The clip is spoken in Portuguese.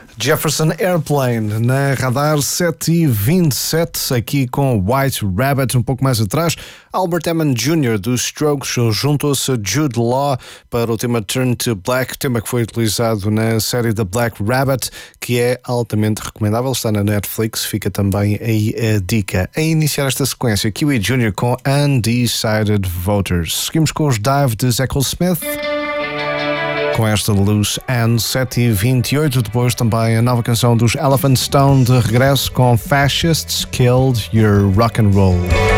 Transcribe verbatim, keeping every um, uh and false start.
Jefferson Airplane na Radar sete e vinte e sete, aqui com White Rabbit. Um pouco mais atrás, Albert Hammond júnior dos Strokes juntou-se a Jude Law para o tema Turn to Black, tema que foi utilizado na série The Black Rabbit, que é altamente recomendável, está na Netflix, fica também aí a dica. A iniciar esta sequência, Kiwi júnior com Undecided Voters. Seguimos com os Dive de Eccles Smith, com esta Loose End. Sete e vinte e oito, depois também a nova canção dos Elephant Stone de regresso com Fascists Killed Your Rock and Roll.